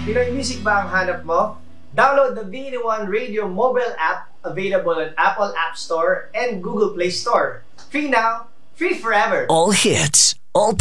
Pinoy music ba ang hanap mo? Download the VD1 Radio mobile app available on Apple App Store and Google Play Store. Free now, free forever. All hits, all